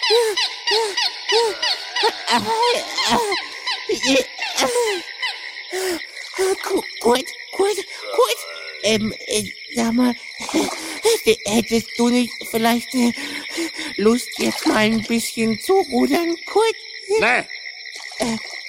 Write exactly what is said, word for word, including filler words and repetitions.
Kurt, Kurt, Kurt, ähm, äh, sag mal, äh, hättest du nicht vielleicht äh, Lust, jetzt mal ein bisschen zu rudern, Kurt? Nee. Äh,